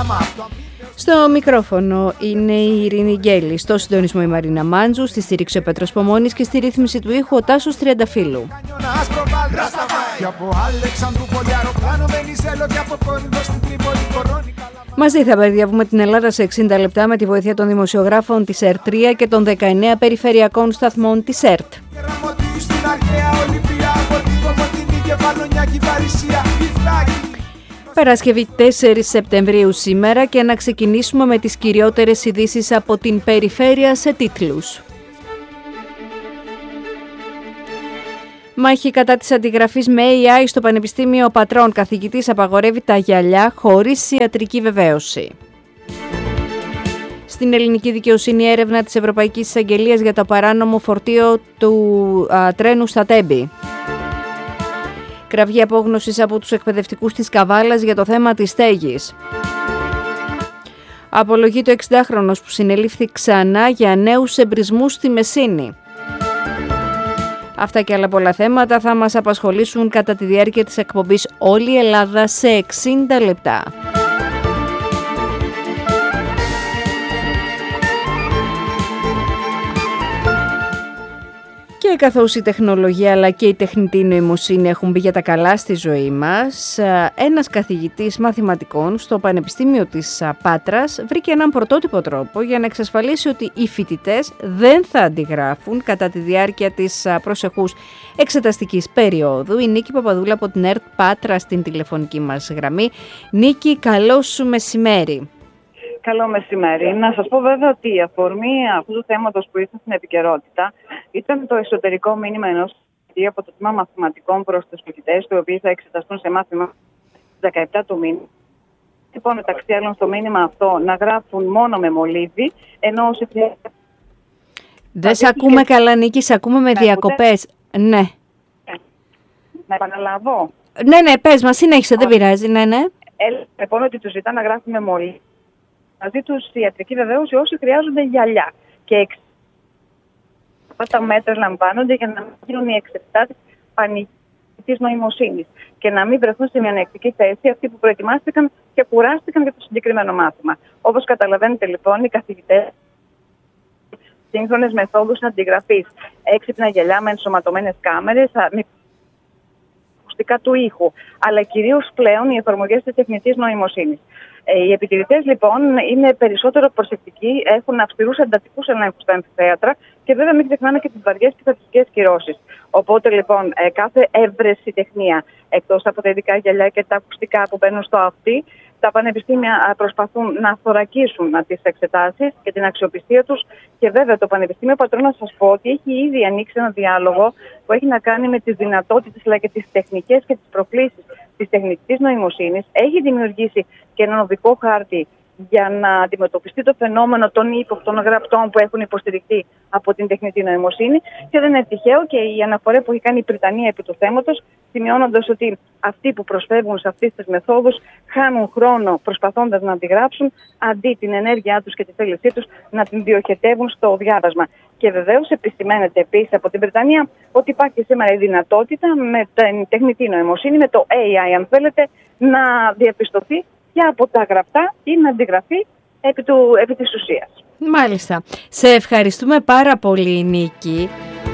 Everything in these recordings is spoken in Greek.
Στο μικρόφωνο είναι η Ειρήνη Γκέλη, στο συντονισμό η Μαρίνα Μάντζου, στη στήριξη ο Πέτρος Πομώνης και στη ρύθμιση του ήχου ο Τάσος Τριανταφύλου. Μαζί θα περιγεύουμε την Ελλάδα σε 60 λεπτά με τη βοήθεια των δημοσιογράφων της ΕΡΤ3 και των 19 περιφερειακών σταθμών της ΕΡΤ. Παρασκευή 4 Σεπτεμβρίου σήμερα και να ξεκινήσουμε με τις κυριότερες ειδήσεις από την περιφέρεια σε τίτλους. Μάχη κατά της αντιγραφής με AI στο Πανεπιστήμιο Πατρών. Καθηγητής απαγορεύει τα γυαλιά χωρίς ιατρική βεβαίωση. Στην ελληνική δικαιοσύνη έρευνα της Ευρωπαϊκής Εισαγγελίας για το παράνομο φορτίο του τρένου στα Τέμπη. Κραυγή απόγνωσης από τους εκπαιδευτικούς της Καβάλας για το θέμα της στέγης. Απολογεί το 60χρονος που συνελήφθη ξανά για νέους εμπρισμούς στη Μεσίνη. Αυτά και άλλα πολλά θέματα θα μας απασχολήσουν κατά τη διάρκεια της εκπομπής Όλη η Ελλάδα σε 60 λεπτά. Και καθώς η τεχνολογία αλλά και η τεχνητή νοημοσύνη έχουν μπει για τα καλά στη ζωή μας, ένας καθηγητής μαθηματικών στο Πανεπιστήμιο της Πάτρας βρήκε έναν πρωτότυπο τρόπο για να εξασφαλίσει ότι οι φοιτητές δεν θα αντιγράφουν κατά τη διάρκεια της προσεχούς εξεταστικής περίοδου. Η Νίκη Παπαδούλα από την ΕΡΤ Πάτρα στην τηλεφωνική μας γραμμή. Νίκη, καλό σου μεσημέρι. Καλό μεσημέρι. Να σας πω βέβαια ότι η αφορμή αυτού του θέματος που ήρθε στην επικαιρότητα ήταν το εσωτερικό μήνυμα ενός φοιτητή από το τμήμα μαθηματικών προς τους φοιτητές, οι οποίοι θα εξεταστούν σε μάθημα 17 του μήνα. Λοιπόν, μεταξύ άλλων στο μήνυμα αυτό να γράφουν μόνο με μολύβι, ενώ όσοι δεν σε ακούμε καλά, Νίκη, σε ακούμε με διακοπές. Ναι. Να επαναλάβω. Ναι, πες μας, συνέχισε, δεν πειράζει, ναι. Λοιπόν, ότι τους ζητά να γράφουν με μολύβι. Μαζί τους ιατρική βεβαίωση όσοι χρειάζονται γυαλιά. Και αυτά τα μέτρα λαμβάνονται για να μην γίνουν οι εξετάσεις πανηγυρικής νοημοσύνης και να μην βρεθούν σε μειονεκτική θέση αυτοί που προετοιμάστηκαν και κουράστηκαν για το συγκεκριμένο μάθημα. Όπως καταλαβαίνετε λοιπόν, οι καθηγητές σύγχρονες μεθόδους αντιγραφής, έξυπνα γυαλιά με ενσωματωμένες κάμερες, ακουστικά του ήχου, αλλά κυρίως πλέον οι εφαρμογές της τεχνητής νοημοσύνης. Οι επιτηρητές λοιπόν είναι περισσότερο προσεκτικοί, έχουν αυστηρούς εντατικούς ελέγχους στα αμφιθέατρα και βέβαια μην ξεχνάμε και τις βαριές πειθαρχικές κυρώσεις. Οπότε λοιπόν κάθε έβρεση τεχνία, εκτός από τα ειδικά γυαλιά και τα ακουστικά που μπαίνουν στο αυτί, τα πανεπιστήμια προσπαθούν να θωρακίσουν τις εξετάσεις και την αξιοπιστία τους και βέβαια το Πανεπιστήμιο Πατρών, να σας πω ότι έχει ήδη ανοίξει ένα διάλογο που έχει να κάνει με τις δυνατότητες αλλά και τις τεχνικές και τις προκλήσεις της τεχνητής νοημοσύνης. Έχει δημιουργήσει και έναν οδικό χάρτη για να αντιμετωπιστεί το φαινόμενο των ύποπτων γραπτών που έχουν υποστηριχθεί από την τεχνητή νοημοσύνη. Και δεν είναι τυχαίο και η αναφορά που έχει κάνει η Βρυτανία επί του θέματος, σημειώνοντας ότι αυτοί που προσφεύγουν σε αυτές τις μεθόδους χάνουν χρόνο προσπαθώντας να αντιγράψουν, αντί την ενέργειά τους και τη θέλησή τους να την διοχετεύουν στο διάβασμα. Και βεβαίως επισημαίνεται επίσης από την Βρυτανία ότι υπάρχει σήμερα η δυνατότητα με την τεχνητή νοημοσύνη, με το AI αν θέλετε, να διαπιστωθεί και από τα γραπτά ή να αντιγραφεί επί της ουσίας. Μάλιστα. Σε ευχαριστούμε πάρα πολύ, Νίκη.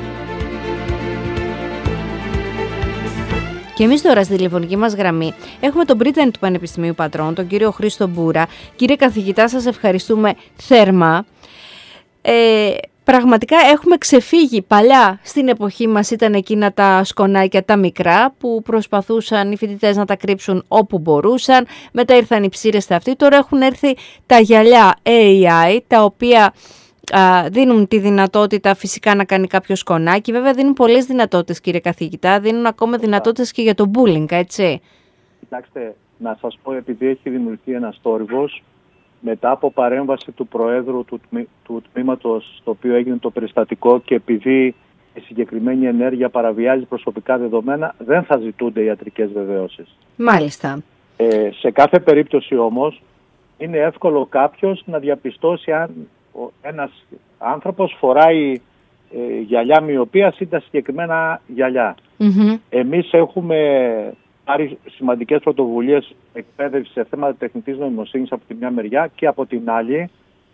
Και εμείς τώρα στη τηλεφωνική μας γραμμή έχουμε τον πρίτανη του Πανεπιστημίου Πατρών, τον κύριο Χρήστο Μπούρα. Κύριε καθηγητά, σας ευχαριστούμε θέρμα. Πραγματικά έχουμε ξεφύγει. Παλιά στην εποχή μας ήταν εκείνα τα σκονάκια τα μικρά που προσπαθούσαν οι φοιτητές να τα κρύψουν όπου μπορούσαν. Μετά ήρθαν οι ψήρες στα αυτή. Τώρα έχουν έρθει τα γυαλιά AI, τα οποία δίνουν τη δυνατότητα φυσικά να κάνει κάποιο σκονάκι. Βέβαια δίνουν πολλές δυνατότητες, κύριε καθηγητά. Δίνουν ακόμα δυνατότητες και για το bullying, έτσι. Κοιτάξτε, να σας πω, επειδή έχει δημιουργηθεί ένας θόρυβος, μετά από παρέμβαση του Προέδρου του τμήματος στο οποίο έγινε το περιστατικό και επειδή η συγκεκριμένη ενέργεια παραβιάζει προσωπικά δεδομένα, δεν θα ζητούνται ιατρικές βεβαίωσεις. Μάλιστα. Σε κάθε περίπτωση όμως είναι εύκολο κάποιος να διαπιστώσει αν ένας άνθρωπος φοράει γυαλιά μυοπίας ή τα συγκεκριμένα γυαλιά. Mm-hmm. Εμείς έχουμε πάρει σημαντικές πρωτοβουλίες εκπαίδευση σε θέματα τεχνητής νοημοσύνης από τη μια μεριά, και από την άλλη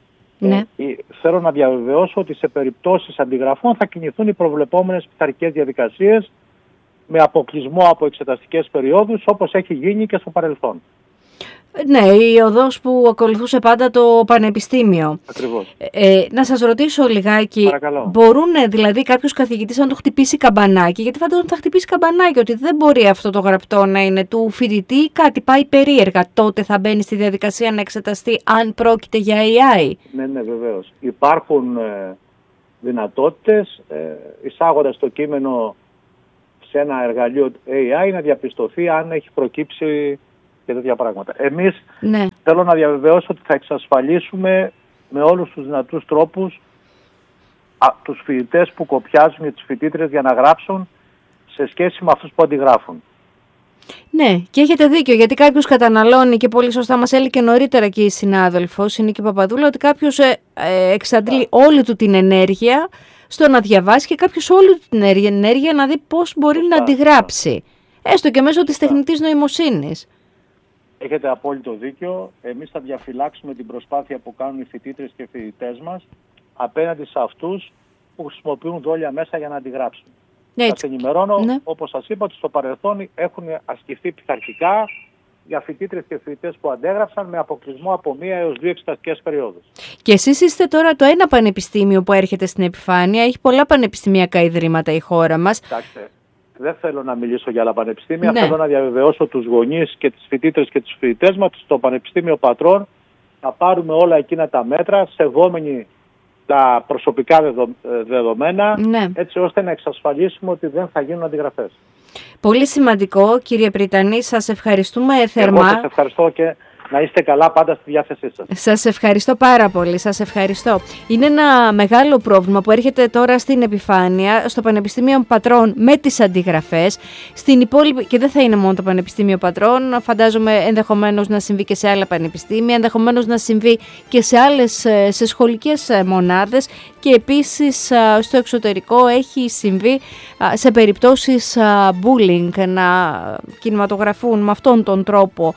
θέλω να διαβεβαιώσω ότι σε περιπτώσεις αντιγραφών θα κινηθούν οι προβλεπόμενες πειθαρχικές διαδικασίες με αποκλεισμό από εξεταστικές περιόδους, όπως έχει γίνει και στο παρελθόν. Ναι, η οδός που ακολουθούσε πάντα το Πανεπιστήμιο. Ακριβώς. Να σας ρωτήσω λιγάκι, Παρακαλώ. μπορούν δηλαδή κάποιος καθηγητής να το χτυπήσει καμπανάκι, γιατί φαντάζομαι θα χτυπήσει καμπανάκι ότι δεν μπορεί αυτό το γραπτό να είναι του φοιτητή ή κάτι πάει περίεργα, τότε θα μπαίνει στη διαδικασία να εξεταστεί αν πρόκειται για AI. Ναι, βεβαίως. Υπάρχουν δυνατότητες, εισάγοντας το κείμενο σε ένα εργαλείο AI, να διαπιστωθεί αν έχει προκύψει και τέτοια πράγματα. Εμείς θέλω να διαβεβαιώσω ότι θα εξασφαλίσουμε με όλους τους δυνατούς τρόπους τους φοιτητές που κοπιάζουν και τις φοιτήτρες για να γράψουν σε σχέση με αυτούς που αντιγράφουν. Ναι, και έχετε δίκιο, γιατί κάποιος καταναλώνει, και πολύ σωστά μας έλεγε και νωρίτερα και η συνάδελφος, η Νίκη Παπαδούλα, ότι κάποιος εξαντλεί όλη του την ενέργεια στο να διαβάσει και κάποιος όλη του την ενέργεια να δει πώς μπορεί να αντιγράψει. Έστω και μέσω της τεχνητής νοημοσύνης. Έχετε απόλυτο δίκιο. Εμείς θα διαφυλάξουμε την προσπάθεια που κάνουν οι φοιτήτρες και οι φοιτητές μας απέναντι σε αυτούς που χρησιμοποιούν δόλια μέσα για να αντιγράψουν. Σας ενημερώνω, όπως σας είπα, ότι στο παρελθόν έχουν ασκηθεί πειθαρχικά για φοιτήτρες και φοιτητές που αντέγραψαν με αποκλεισμό από 1 έως 2 εξεταστικές περιόδους. Και εσείς είστε τώρα το ένα πανεπιστήμιο που έρχεται στην επιφάνεια. Έχει πολλά πανεπιστημιακά ιδρύματα η χώρα μας. Κοιτάξτε, δεν θέλω να μιλήσω για άλλα πανεπιστήμια. Θέλω να διαβεβαιώσω τους γονείς και τις φοιτήτρες και τους φοιτητές μας στο Πανεπιστήμιο Πατρών να πάρουμε όλα εκείνα τα μέτρα, σεβόμενοι τα προσωπικά δεδομένα, έτσι ώστε να εξασφαλίσουμε ότι δεν θα γίνουν αντιγραφές. Πολύ σημαντικό, κύριε Πριτανή, σας ευχαριστούμε θερμά. Εγώ σας ευχαριστώ και να είστε καλά πάντα στη διάθεσή σας. Σας ευχαριστώ πάρα πολύ, σας ευχαριστώ. Είναι ένα μεγάλο πρόβλημα που έρχεται τώρα στην επιφάνεια στο Πανεπιστήμιο Πατρών με τις αντιγραφές. Στην υπόλοιπη, και δεν θα είναι μόνο το Πανεπιστήμιο Πατρών, φαντάζομαι ενδεχομένως να συμβεί και σε άλλα πανεπιστήμια, ενδεχομένως να συμβεί και σε σχολικές μονάδες, και επίσης στο εξωτερικό έχει συμβεί σε περιπτώσεις bullying να κινηματογραφούν με αυτόν τον τρόπο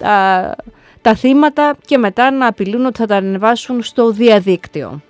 τα θύματα και μετά να απειλούν ότι θα τα ανεβάσουν στο διαδίκτυο.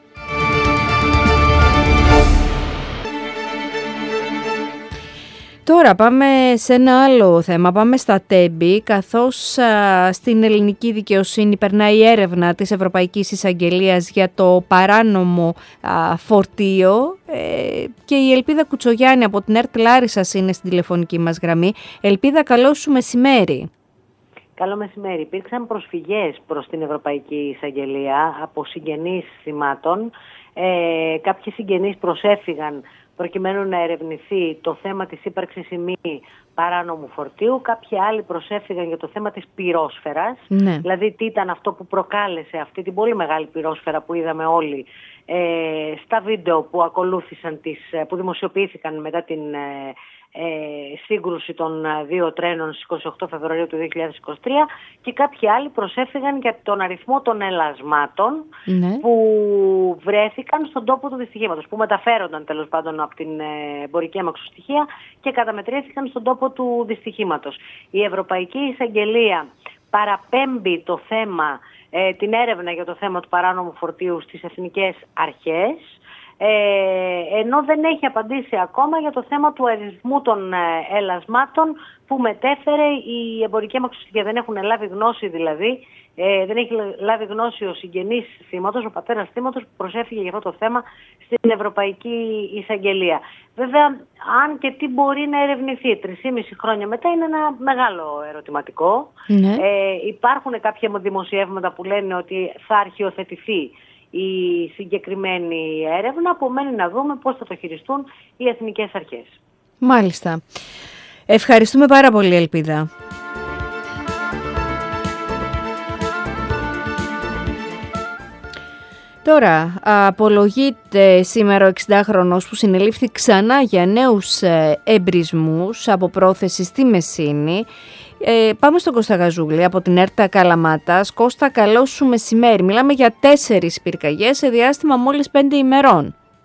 Τώρα πάμε σε ένα άλλο θέμα, πάμε στα Τέμπη, καθώς στην ελληνική δικαιοσύνη περνάει η έρευνα της Ευρωπαϊκής Εισαγγελίας για το παράνομο φορτίο, και η Ελπίδα Κουτσογιάννη από την ΕΡΤ Λάρισσας είναι στην τηλεφωνική μας γραμμή. Ελπίδα, καλό σου μεσημέρι. Καλό μεσημέρι. Υπήρξαν προσφυγές προς την Ευρωπαϊκή Εισαγγελία από συγγενείς θυμάτων. Κάποιοι συγγενείς προσέφυγαν προκειμένου να ερευνηθεί το θέμα της ύπαρξης ή μη παράνομου φορτίου. Κάποιοι άλλοι προσέφυγαν για το θέμα της πυρόσφαιρας. Δηλαδή τι ήταν αυτό που προκάλεσε αυτή την πολύ μεγάλη πυρόσφαιρα που είδαμε όλοι στα βίντεο που ακολούθησαν, που δημοσιοποιήθηκαν μετά την σύγκρουση των 2 τρένων στις 28 Φεβρουαρίου του 2023, και κάποιοι άλλοι προσέφυγαν για τον αριθμό των ελασμάτων που βρέθηκαν στον τόπο του δυστυχήματος, που μεταφέρονταν τέλος πάντων από την εμπορική αμαξοστοιχεία και καταμετρήθηκαν στον τόπο του δυστυχήματος. Η Ευρωπαϊκή Εισαγγελία παραπέμπει το θέμα, την έρευνα για το θέμα του παράνομου φορτίου στις εθνικές αρχές, ενώ δεν έχει απαντήσει ακόμα για το θέμα του αριθμού των ελασμάτων που μετέφερε η εμπορική αμαξοστοιχεία. Δεν έχουν λάβει γνώση δηλαδή, δεν έχει λάβει γνώση ο συγγενής θύματος, ο πατέρας θύματος που προσέφυγε για αυτό το θέμα στην Ευρωπαϊκή Εισαγγελία. Βέβαια, αν και τι μπορεί να ερευνηθεί 3,5 χρόνια μετά είναι ένα μεγάλο ερωτηματικό. Υπάρχουν κάποια δημοσιεύματα που λένε ότι θα αρχιοθετηθεί η συγκεκριμένη έρευνα, απομένει να δούμε πώς θα το χειριστούν οι εθνικές αρχές. Μάλιστα. Ευχαριστούμε πάρα πολύ, Ελπίδα. Τώρα, απολογείται σήμερα ο 60χρονος που συνελήφθη ξανά για νέους εμπρισμούς από πρόθεση στη Μεσίνη. Πάμε στον Κώστα Γαζούλη από την ΕΡΤ Καλαμάτας. Κώστα, καλό σου μεσημέρι. Μιλάμε για 4 πυρκαγιές σε διάστημα μόλις 5 ημερών.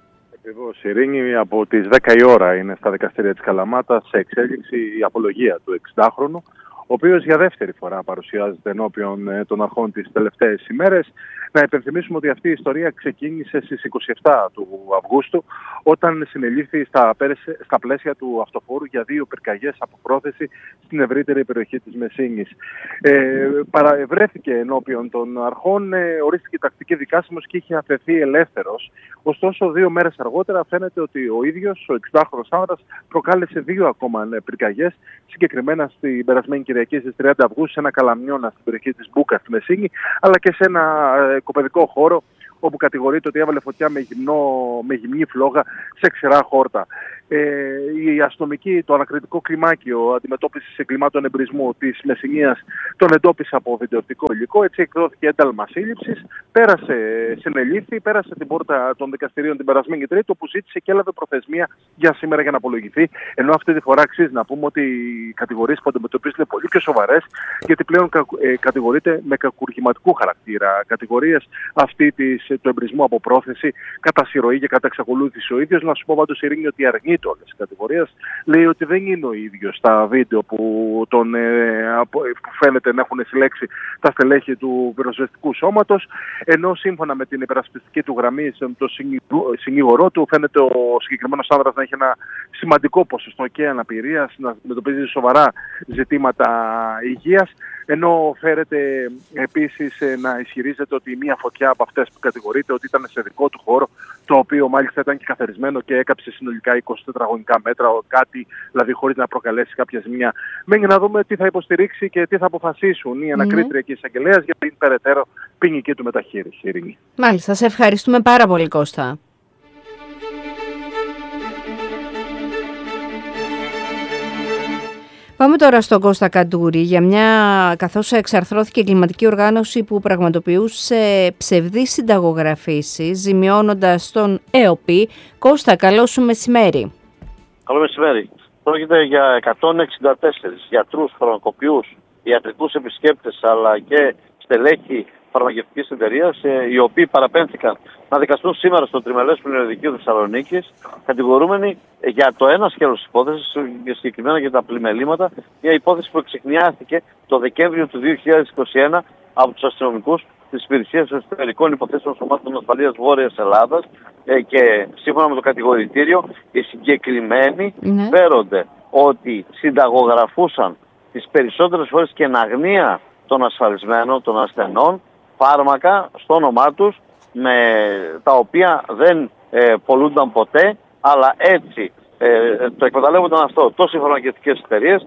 Ακριβώς, Ειρήνη, από τις 10 η ώρα είναι στα δικαστήρια της Καλαμάτας σε εξέλιξη η απολογία του 60χρονου, ο οποίος για δεύτερη φορά παρουσιάζεται ενώπιον των αρχών τις τελευταίες ημέρες. Να υπενθυμίσουμε ότι αυτή η ιστορία ξεκίνησε στις 27 του Αυγούστου, όταν συνελήφθη στα πλαίσια του αυτοφόρου για 2 πυρκαγιές από πρόθεση στην ευρύτερη περιοχή της Μεσίνης. Παραβρέθηκε ενώπιον των αρχών, ορίστηκε τακτική δικάσιμος και είχε αφαιθεί ελεύθερος. Ωστόσο, 2 μέρες αργότερα φαίνεται ότι ο ίδιος, ο 60χρονος άνδρας, προκάλεσε 2 ακόμα πυρκαγιές, συγκεκριμένα στην περασμένη Κυριακή στις 30 Αυγούστου σε ένα καλαμιώνα στην περιοχή της Μπούκα στη Μεσίνη, αλλά και σε ένα κοπεδικό χώρο όπου κατηγορείται ότι έβαλε φωτιά με γυμνή φλόγα σε ξερά χόρτα. Η αστυνομική, το ανακριτικό κλιμάκιο αντιμετώπισης εγκλημάτων εμπρισμού της Μεσσηνίας τον εντόπισε από βιντεοπτικό υλικό, έτσι εκδόθηκε ένταλμα σύλληψης, συνελήφθη, πέρασε την πόρτα των δικαστηρίων την περασμένη Τρίτη, όπου ζήτησε και έλαβε προθεσμία για σήμερα για να απολογηθεί, ενώ αυτή τη φορά αξίζει να πούμε ότι οι κατηγορίες που αντιμετωπίζονται πολύ πιο σοβαρές, γιατί πλέον κατηγορείται με κακουργηματικού χαρακτήρα. Κατηγορίες αυτή του εμπρισμού από πρόθεση, κατά συρροή και κατά εξακολούθηση. Ο ίδιος, να σου πω πάντως, Ειρήνη, ότι αρνείται όλες τις κατηγορίες. Λέει ότι δεν είναι ο ίδιος στα βίντεο που φαίνεται να έχουν συλλέξει τα στελέχη του πυροσβεστικού σώματος, ενώ σύμφωνα με την υπερασπιστική του γραμμή, το συνήγορό του, φαίνεται ο συγκεκριμένος άνδρας να έχει ένα σημαντικό ποσοστό και αναπηρίας, να αντιμετωπίζει σοβαρά ζητήματα υγείας, ενώ φέρεται επίσης να ισχυρίζεται ότι μία φωτιά από αυτές που κατηγορείται ότι ήταν σε δικό του χώρο, το οποίο μάλιστα ήταν και καθαρισμένο και έκαψε συνολικά 24 τετραγωνικά μέτρα, κάτι δηλαδή χωρίς να προκαλέσει κάποια ζημιά. Μένει να δούμε τι θα υποστηρίξει και τι θα αποφασίσουν οι ανακρίτρια και οι εισαγγελέας για την περαιτέρω ποινική του μεταχείριση. Ειρήνη. Μάλιστα, σε ευχαριστούμε πάρα πολύ, Κώστα. Πάμε τώρα στον Κώστα Καντούρη, καθώς εξαρθρώθηκε η εγκληματική οργάνωση που πραγματοποιούσε ψευδείς συνταγογραφήσεις, ζημιώνοντας τον ΕΟΠΗ. Κώστα, καλό σου μεσημέρι. Καλό μεσημέρι. Πρόκειται για 164 γιατρούς, φαρμακοποιούς, ιατρικούς επισκέπτες, αλλά και στελέχη φαρμακευτικής εταιρείας, οι οποίοι παραπέμφθηκαν να δικαστούν σήμερα στο Τριμελές Ποινιοδικείο Θεσσαλονίκης, κατηγορούμενοι για το ένα σκέλος της υπόθεσης, συγκεκριμένα για τα πλημελήματα, μια υπόθεση που εξιχνιάστηκε το Δεκέμβριο του 2021 από τους αστυνομικούς της Υπηρεσίας Εσωτερικών Υποθέσεων Σωμάτων Ασφαλείας Βόρειας Ελλάδας, και σύμφωνα με το κατηγορητήριο, οι συγκεκριμένοι φέρονται ότι συνταγογραφούσαν τις περισσότερες φορές και εν αγνία των ασφαλισμένων, των ασθενών, φάρμακα στο όνομά τους, με τα οποία δεν πολλούνταν ποτέ, αλλά έτσι το εκμεταλλεύονταν αυτό τόσο οι φαρμακευτικές εταιρείες,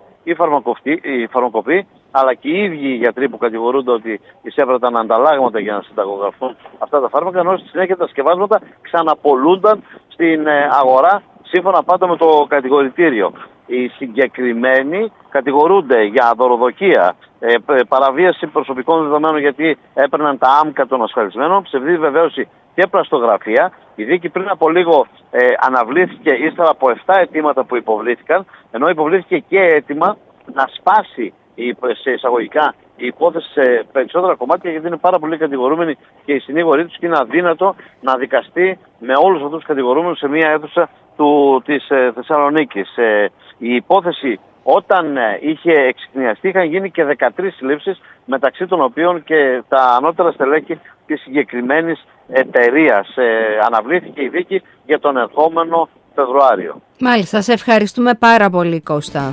οι φαρμακοποιοί, αλλά και οι ίδιοι οι γιατροί που κατηγορούνται ότι εισέβρεταν ανταλλάγματα για να συνταγογραφούν αυτά τα φάρμακα, ενώ στη συνέχεια τα σκευάσματα ξαναπολούνταν στην αγορά, σύμφωνα πάντα με το κατηγορητήριο. Οι συγκεκριμένοι κατηγορούνται για δωροδοκία, παραβίαση προσωπικών δεδομένων γιατί έπαιρναν τα άμκα των ασφαλισμένων, ψευδή βεβαίωση και πλαστογραφία. Η δίκη πριν από λίγο αναβλήθηκε ύστερα από 7 αιτήματα που υποβλήθηκαν, ενώ υποβλήθηκε και αίτημα να σπάσει σε εισαγωγικά η υπόθεση σε περισσότερα κομμάτια, γιατί είναι πάρα πολύ κατηγορούμενοι και οι συνήγοροι τους και είναι αδύνατο να δικαστεί με όλους αυτούς τους κατηγορούμενους σε μία αίθουσα της Θεσσαλονίκης. Η υπόθεση όταν είχε εξιχνιαστεί είχαν γίνει και 13 συλλήψεις, μεταξύ των οποίων και τα ανώτερα στελέχη της συγκεκριμένης εταιρείας. Αναβλήθηκε η δίκη για τον ερχόμενο Φεβρουάριο. Μάλιστα, σε ευχαριστούμε πάρα πολύ, Κώστα.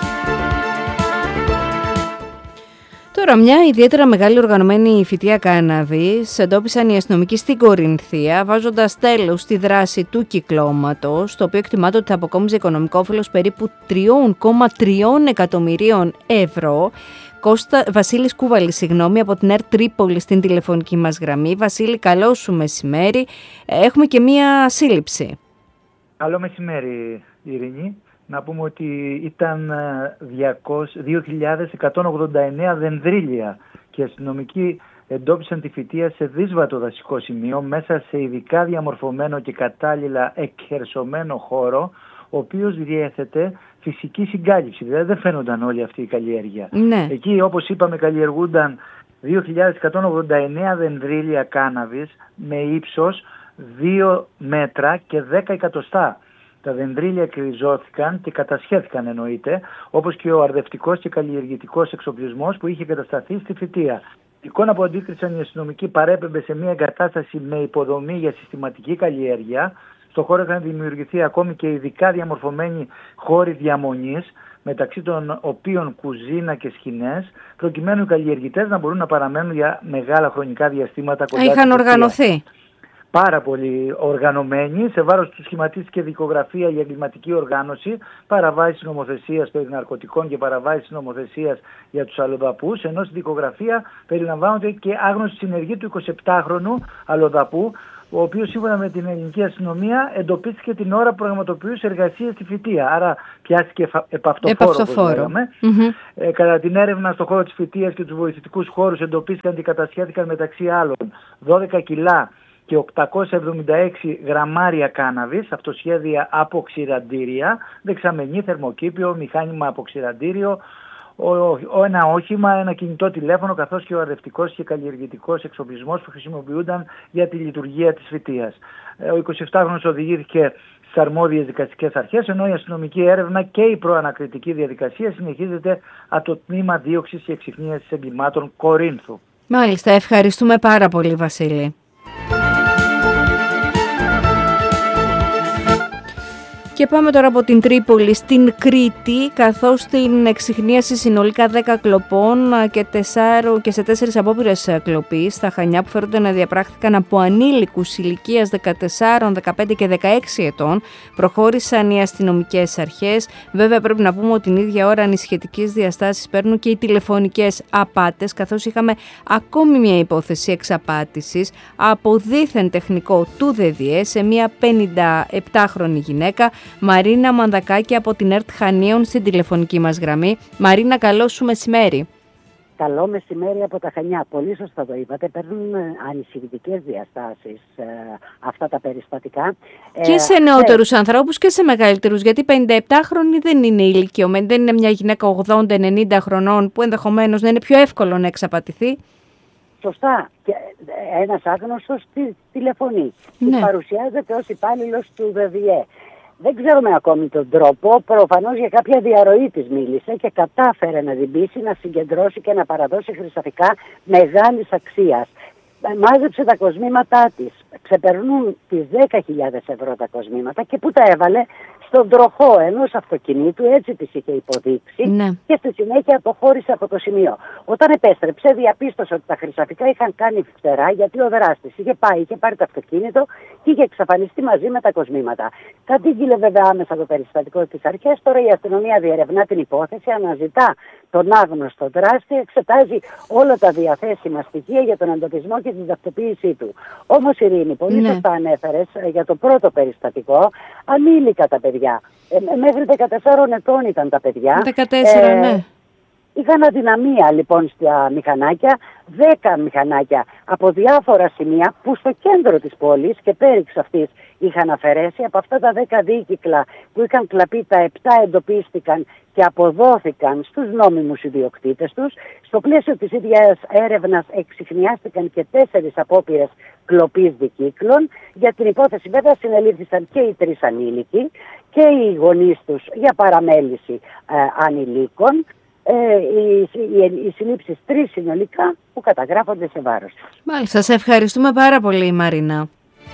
Τώρα, μια ιδιαίτερα μεγάλη οργανωμένη φυτεία κάναβης εντόπισαν οι αστυνομικοί στην Κορινθία, βάζοντας τέλος στη δράση του κυκλώματος, το οποίο εκτιμάται ότι θα αποκόμιζε οικονομικό όφελος περίπου 3,3 εκατομμυρίων ευρώ. Βασίλης Κούβαλης, από την ΕΡΤ Τρίπολη στην τηλεφωνική μας γραμμή. Βασίλη, καλό σου μεσημέρι. Έχουμε και μία σύλληψη. Καλό μεσημέρι, Ειρήνη. Να πούμε ότι ήταν 2.189 δενδρίλια και οι αστυνομικοί εντόπισαν τη φυτεία σε δύσβατο δασικό σημείο μέσα σε ειδικά διαμορφωμένο και κατάλληλα εκχερσωμένο χώρο, ο οποίος διέθετε φυσική συγκάλυψη. Δηλαδή δεν φαίνονταν όλη αυτή η καλλιέργεια. Ναι. Εκεί, όπως είπαμε, καλλιεργούνταν 2.189 δενδρίλια κάναβης με ύψος 2 μέτρα και 10 εκατοστά. Τα δενδρίλια εκριζώθηκαν και κατασχέθηκαν εννοείται, όπως και ο αρδευτικός και καλλιεργητικός εξοπλισμός που είχε κατασταθεί στη Φυτεία. Η εικόνα που αντίκρισαν οι αστυνομικοί παρέπεμπε σε μια εγκατάσταση με υποδομή για συστηματική καλλιέργεια. Στο χώρο είχαν δημιουργηθεί ακόμη και ειδικά διαμορφωμένοι χώροι διαμονής, μεταξύ των οποίων κουζίνα και σκηνές, προκειμένου οι καλλιεργητές να μπορούν να παραμένουν για μεγάλα χρονικά διαστήματα κοντά. Είχαν οργανωθεί. Πάρα πολύ οργανωμένοι, σε βάρος του σχηματίστηκε δικογραφία για εγκληματική οργάνωση, παραβάσεις νομοθεσίας περί ναρκωτικών και παραβάσεις νομοθεσίας για τους αλλοδαπούς, ενώ στη δικογραφία περιλαμβάνονται και άγνωση συνεργή του 27χρονου αλλοδαπού, ο οποίος σύμφωνα με την ελληνική αστυνομία εντοπίστηκε την ώρα που πραγματοποιούσε εργασίες στη Φυτεία. Άρα πιάστηκε επαυτοφόρο. Κατά την έρευνα στον χώρο της Φυτείας και τους βοηθητικούς χώρους εντοπίστηκαν και κατασχέθηκαν μεταξύ άλλων 12 κιλά και 876 γραμμάρια κάναβης, αυτοσχέδια από ξηραντήρια, δεξαμενή, θερμοκήπιο, μηχάνημα από ξηραντήριο, ένα όχημα, ένα κινητό τηλέφωνο, καθώς και ο αρδευτικός και καλλιεργητικός εξοπλισμός που χρησιμοποιούνταν για τη λειτουργία της Φυτείας. Ο 27χρονος οδηγήθηκε στις αρμόδιες δικαστικές αρχές, ενώ η αστυνομική έρευνα και η προανακριτική διαδικασία συνεχίζεται από το τμήμα δίωξης και εξυχνίασης εγκλημάτων Κορίνθου. Μάλιστα, ευχαριστούμε πάρα πολύ, Βασίλη. Και πάμε τώρα από την Τρίπολη στην Κρήτη, καθώς στην εξιχνίαση συνολικά 10 κλοπών και σε 4 απόπειρες κλοπής στα Χανιά που φέρονται να διαπράχθηκαν από ανήλικους ηλικίας 14, 15 και 16 ετών, προχώρησαν οι αστυνομικές αρχές. Βέβαια πρέπει να πούμε ότι την ίδια ώρα ανησυχητικές διαστάσεις παίρνουν και οι τηλεφωνικές απάτες, καθώς είχαμε ακόμη μια υπόθεση εξαπάτησης από δίθεν τεχνικό του ΔΔΕ σε μια 57χρονη γυναίκα, Μαρίνα Μανδακάκη από την ΕΡΤ Χανίων στην τηλεφωνική μας γραμμή. Μαρίνα, καλό σου μεσημέρι. Καλό μεσημέρι από τα Χανιά. Πολύ σωστά το είπατε. Παίρνουν ανησυχητικές διαστάσεις αυτά τα περιστατικά. Και σε νεότερους ανθρώπους και σε μεγαλύτερους, γιατί 57χρονοι δεν είναι ηλικιωμένοι, δεν είναι μια γυναίκα 80-90 χρονών που ενδεχομένως να είναι πιο εύκολο να εξαπατηθεί. Σωστά. Και ένας άγνωστος τηλεφωνεί. Ναι. Παρουσιάζεται ως υπάλληλος του ΔΔΕ. Δεν ξέρουμε ακόμη τον τρόπο, προφανώς για κάποια διαρροή της μίλησε και κατάφερε να την πείσει, να συγκεντρώσει και να παραδώσει χρυσαφικά μεγάλης αξίας. Μάζεψε τα κοσμήματά της, ξεπερνούν τις 10.000 ευρώ τα κοσμήματα και που τα έβαλε στον τροχό ενός αυτοκινήτου, έτσι της είχε υποδείξει, ναι. Και στη συνέχεια αποχώρησε από το σημείο. Όταν επέστρεψε διαπίστωσε ότι τα χρυσαφικά είχαν κάνει φτερά γιατί ο δράστης είχε πάρει το αυτοκίνητο και είχε εξαφανιστεί μαζί με τα κοσμήματα. Κατήγγειλε βέβαια άμεσα το περιστατικό στις αρχές, τώρα η αστυνομία διερευνά την υπόθεση, αναζητά τον άγνωστο δράστη, εξετάζει όλα τα διαθέσιμα στοιχεία για τον εντοπισμό και την ταυτοποίησή του. Όμως, Ειρήνη, πολύ σωστά ανέφερες για το πρώτο περιστατικό, ανήλικα τα παιδιά. Μέχρι 14 ετών ήταν τα παιδιά. 14, ναι. Είχαν αδυναμία λοιπόν στα μηχανάκια, 10 μηχανάκια από διάφορα σημεία που στο κέντρο της πόλης και πέριξ αυτής είχαν αφαιρέσει. Από αυτά τα 10 δίκυκλα που είχαν κλαπεί, τα 7 εντοπίστηκαν και αποδόθηκαν στους νόμιμους ιδιοκτήτες τους. Στο πλαίσιο της ίδιας έρευνας εξιχνιάστηκαν και 4 απόπειρες κλοπής δικύκλων. Για την υπόθεση βέβαια συνελήφθησαν και οι 3 ανήλικοι και οι γονείς τους για παραμέληση ανηλίκων. Οι συλλήψεις 3 συνολικά που καταγράφονται σε βάρος. Μάλιστα, σε ευχαριστούμε πάρα πολύ, Μαρίνα.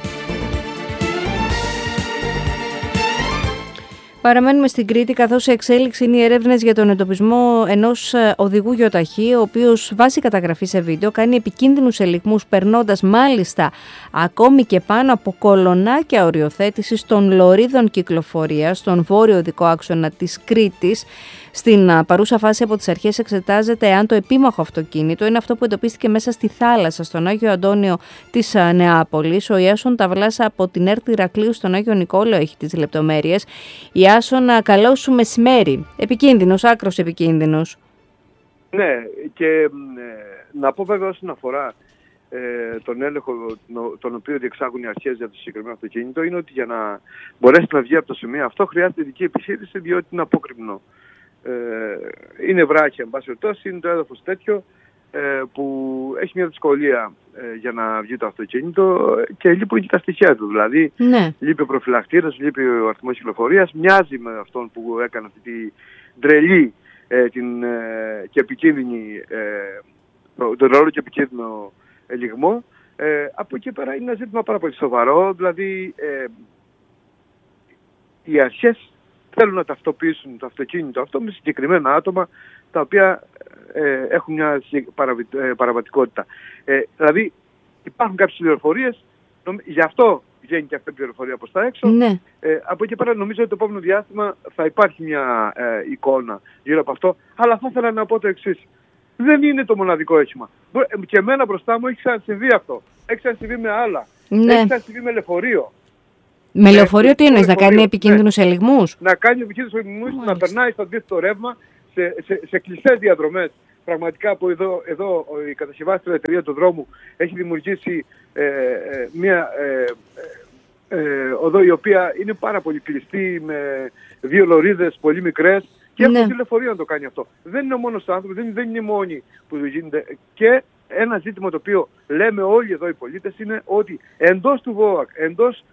Παραμένουμε στην Κρήτη, καθώς σε εξέλιξη είναι οι έρευνες για τον εντοπισμό ενός οδηγού γιοταχή, ο οποίος βάσει καταγραφή σε βίντεο κάνει επικίνδυνους ελιγμούς, περνώντας μάλιστα ακόμη και πάνω από κολονάκια οριοθέτησης των λωρίδων κυκλοφορίας στον βόρειο οδικό άξονα της Κρήτης. Στην παρούσα φάση από τις αρχές εξετάζεται εάν το επίμαχο αυτοκίνητο είναι αυτό που εντοπίστηκε μέσα στη θάλασσα στον Άγιο Αντώνιο της Νεάπολης. Ο Ιάσον Ταβλάς από την ΕΡΤ Ηρακλείου στον Άγιο Νικόλαο έχει τις λεπτομέρειες. Ιάσον, καλό σου μεσημέρι. Επικίνδυνος, άκρος επικίνδυνος. Ναι, και να πω βέβαια όσον αφορά τον έλεγχο τον οποίο διεξάγουν οι αρχές για το συγκεκριμένο αυτοκίνητο, είναι ότι για να μπορέσει να βγει από το σημείο αυτό χρειάζεται ειδική επιχείρηση, διότι είναι απόκρημνο. Είναι βράχια, εν πάση περιπτώσει, είναι το έδαφος τέτοιο που έχει μια δυσκολία για να βγει το αυτοκίνητο και λείπουν και τα στοιχεία του. Δηλαδή, λείπει ο προφυλακτήρας, λείπει ο αριθμός κυκλοφορίας, μοιάζει με αυτόν που έκανε αυτή τη τρελή και επικίνδυνη, τον τρελό και επικίνδυνο ελιγμό. Από εκεί πέρα είναι ένα ζήτημα πάρα πολύ σοβαρό. Δηλαδή, οι αρχές θέλουν να ταυτοποιήσουν το αυτοκίνητο αυτό με συγκεκριμένα άτομα τα οποία έχουν μια παραβατικότητα. Δηλαδή υπάρχουν κάποιες πληροφορίες, γι' αυτό βγαίνει και αυτή η πληροφορία προς τα έξω. Από εκεί πέρα νομίζω ότι το επόμενο διάστημα θα υπάρχει μια εικόνα γύρω από αυτό. Αλλά θα ήθελα να πω το εξής. Δεν είναι το μοναδικό όχημα. Και εμένα μπροστά μου έχει ξανασυμβεί αυτό. Έχει ξανασυμβεί με άλλα. Έχει ξανασυμβεί με λεωφορείο. Με λεωφορείο τι εννοείς, να κάνει επικίνδυνους ελιγμούς? Να κάνει επικίνδυνους ελιγμούς, να περνάει στο αντίθετο ρεύμα σε κλειστές διαδρομές. Πραγματικά που εδώ η κατασκευάστρια εταιρεία του δρόμου έχει δημιουργήσει μια οδό η οποία είναι πάρα πολύ κλειστή, με 2 λωρίδες πολύ μικρές, και έχουν τηλεφορία να το κάνει αυτό. Δεν είναι ο μόνος άνθρωπος, δεν είναι οι μόνοι που το γίνεται. Και ένα ζήτημα το οποίο λέμε όλοι εδώ οι πολίτες είναι ότι εντός του ΒΟΑΚ, εντός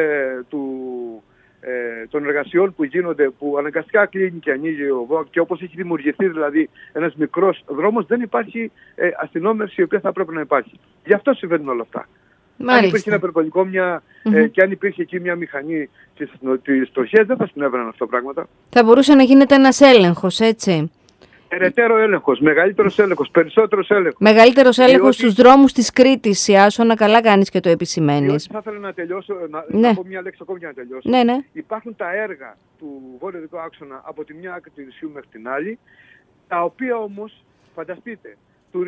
των εργασιών που γίνονται, που αναγκαστικά κλείνει και ανοίγει ο ΒΟΑΚ, και όπως έχει δημιουργηθεί δηλαδή ένας μικρός δρόμος, δεν υπάρχει αστυνόμευση η οποία θα πρέπει να υπάρχει. Γι' αυτό συμβαίνουν όλα αυτά. Αν υπήρχε ένα περιβαλλοντικό και αν υπήρχε εκεί μια μηχανή της τροχιάς, δεν θα συνέβαιναν αυτά τα πράγματα. Θα μπορούσε να γίνεται ένας έλεγχος, έτσι. Περαιτέρω έλεγχος, μεγαλύτερος έλεγχος, περισσότερος έλεγχος. Μεγαλύτερος έλεγχος στους δρόμους της Κρήτης, Ιάσονα, καλά κάνεις και το επισημαίνεις. Θα ήθελα να τελειώσω, να πω μια λέξη ακόμη για να τελειώσω. Υπάρχουν τα έργα του βορειοδυτικού άξονα από τη μια άκρη του νησιού μέχρι την άλλη, τα οποία όμως, φανταστείτε,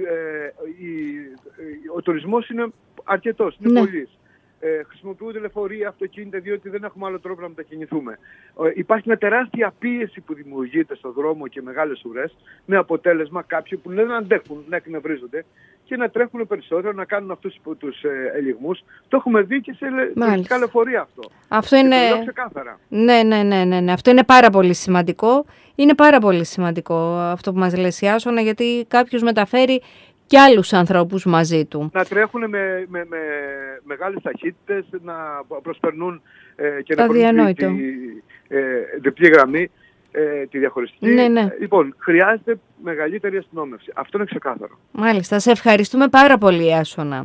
ο τουρισμός είναι αρκετός, είναι πολύς. Χρησιμοποιούνται λεωφορεία, αυτοκίνητα, διότι δεν έχουμε άλλο τρόπο να μετακινηθούμε. Υπάρχει μια τεράστια πίεση που δημιουργείται στον δρόμο και μεγάλες ουρές, με αποτέλεσμα κάποιοι που δεν αντέχουν να εκνευρίζονται και να τρέχουν περισσότερο, να κάνουν αυτούς τους ελιγμούς. Το έχουμε δει και σε τουριστικά λεωφορεία αυτό. Αυτό είναι... Και το λέω ξεκάθαρα. Ναι. Αυτό είναι πάρα πολύ σημαντικό. Είναι πάρα πολύ σημαντικό αυτό που μας λες, Ιάσονα, γιατί κάποιος μεταφέρει και άλλους ανθρώπους μαζί του. Να τρέχουν με μεγάλες ταχύτητες, να προσπερνούν και να περνούν τη διπλή γραμμή, τη διαχωριστική. Λοιπόν, χρειάζεται μεγαλύτερη αστυνόμευση. Αυτό είναι ξεκάθαρο. Μάλιστα. Σε ευχαριστούμε πάρα πολύ, Ιάσονα.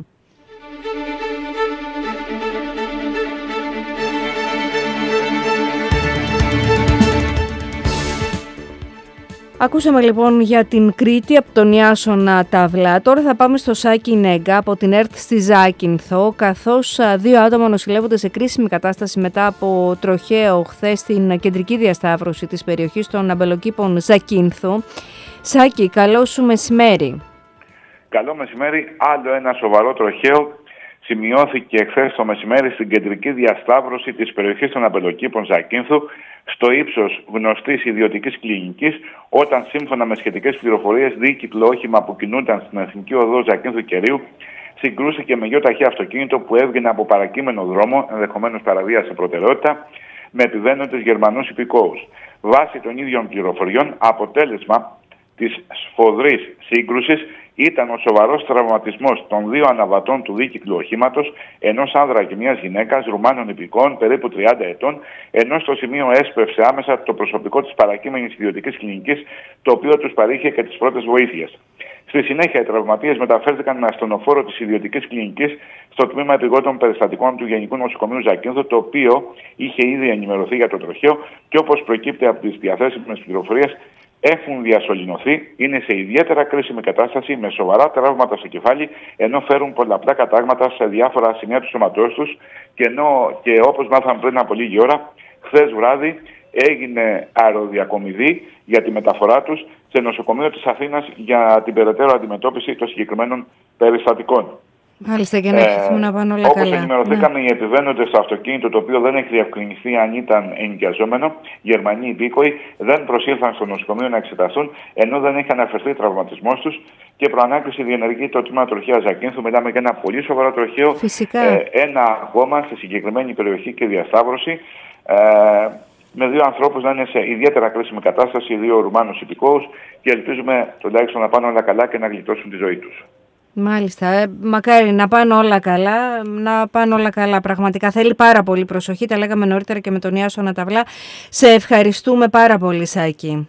Ακούσαμε λοιπόν για την Κρήτη από τον Ιάσονα Ταυλά. Τώρα θα πάμε στο Σάκη Νέγκα από την ΕΡΤ στη Ζάκυνθο, καθώς 2 άτομα νοσηλεύονται σε κρίσιμη κατάσταση μετά από τροχαίο χθες στην κεντρική διασταύρωση της περιοχής των αμπελοκήπων Ζακύνθου. Σάκη, καλό σου μεσημέρι. Καλό μεσημέρι. Άλλο ένα σοβαρό τροχαίο σημειώθηκε χθες το μεσημέρι στην κεντρική διασταύρωση της περιοχής των αμπελοκήπων Ζακύνθου, στο ύψος γνωστής ιδιωτικής κλινικής, όταν σύμφωνα με σχετικές πληροφορίες δίκυκλο όχημα που κινούνταν στην εθνική οδό Ζακύνθου Κερίου συγκρούστηκε με γιοταχή αυτοκίνητο που έβγαινε από παρακείμενο δρόμο, ενδεχομένως παραβίασε προτεραιότητα, με επιβαίνοντες Γερμανούς υπηκόους. Βάσει των ίδιων πληροφοριών, αποτέλεσμα της σφοδρής σύγκρουσης ήταν ο σοβαρός τραυματισμός των 2 αναβατών του δίκυκλου οχήματος, ενός άνδρα και μιας γυναίκας, Ρουμάνων υπηκόων, περίπου 30 ετών, ενώ στο σημείο έσπευσε άμεσα το προσωπικό της παρακείμενης ιδιωτικής κλινικής, το οποίο τους παρήχε και τις πρώτες βοήθειες. Στη συνέχεια, οι τραυματίες μεταφέρθηκαν με ασθενοφόρο της ιδιωτικής κλινικής στο τμήμα επιγόντων περιστατικών του Γενικού Νοσοκομείου Ζακύνθου, το οποίο είχε ήδη ενημερωθεί για το τροχαίο και όπως προκύπτει από τις διαθέσιμες πληροφορίες, έχουν διασωληνωθεί, είναι σε ιδιαίτερα κρίσιμη κατάσταση με σοβαρά τραύματα στο κεφάλι, ενώ φέρουν πολλαπλά κατάγματα σε διάφορα σημεία του σώματός τους και όπως μάθαμε πριν από λίγη ώρα, χθες βράδυ έγινε αεροδιακομιδή για τη μεταφορά τους σε νοσοκομείο της Αθήνας για την περαιτέρω αντιμετώπιση των συγκεκριμένων περιστατικών. Μάλιστα, και να ευχηθούμε να πάνε όλα όπως καλά. ενημερωθήκαμε, οι επιβαίνοντες στο αυτοκίνητο, το οποίο δεν έχει διευκρινιστεί αν ήταν ενοικιαζόμενο, Γερμανοί υπήκοοι, δεν προσήλθαν στο νοσοκομείο να εξεταστούν, ενώ δεν έχει αναφερθεί τραυματισμός τους και προανάκριση διενεργεί το τμήμα τροχαίας Ζακύνθου. Μιλάμε για ένα πολύ σοβαρό τροχαίο, ένα ακόμα στη συγκεκριμένη περιοχή και διασταύρωση. με 2 ανθρώπους να είναι σε ιδιαίτερα κρίσιμη κατάσταση, 2 Ρουμάνους υπηκόους, και ελπίζουμε τουλάχιστον να πάνε όλα καλά και να γλιτώσουν τη ζωή τους. Μάλιστα, μακάρι να πάνε όλα καλά, πραγματικά. Θέλει πάρα πολύ προσοχή, τα λέγαμε νωρίτερα και με τον Ιάσονα Ταυλά. Σε ευχαριστούμε πάρα πολύ, Σάκη.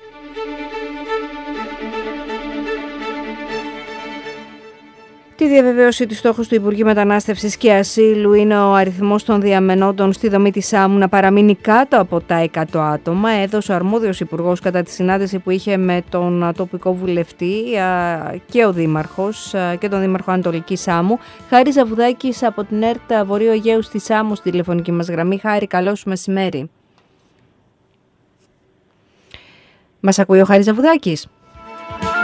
Τη διαβεβαίωση του στόχου του Υπουργείου Μετανάστευσης και Ασύλου είναι ο αριθμός των διαμενόντων στη δομή της ΣΑΜΟΥ να παραμείνει κάτω από τα 100 άτομα. Έδωσε ο αρμόδιος υπουργός κατά τη συνάντηση που είχε με τον τοπικό βουλευτή και ο Δήμαρχος και τον Δήμαρχο Ανατολικής ΣΑΜΟΥ. Χάρη Ζαβουδάκης από την ΕΡΤ Βορείου Αιγαίου στη ΣΑΜΟΥ, στη τηλεφωνική μας γραμμή. Χάρη, καλό σου μεσημέρι. Μας ακούει ο Χάρης Ζαβουδάκης?